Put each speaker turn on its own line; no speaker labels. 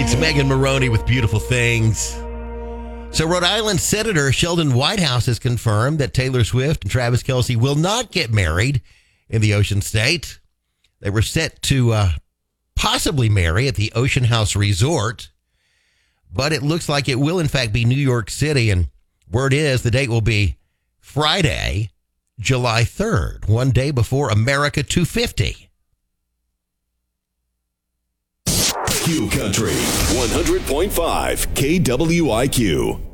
It's Megan Maroney with Beautiful Things. So Rhode Island Senator Sheldon Whitehouse has confirmed that Taylor Swift and Travis Kelce will not get married in the Ocean State. They were set to possibly marry at the Ocean House Resort, but it looks like it will in fact be New York City, and word is the date will be Friday, July 3rd, one day before America 250.
Q Country 100.5 KWIQ.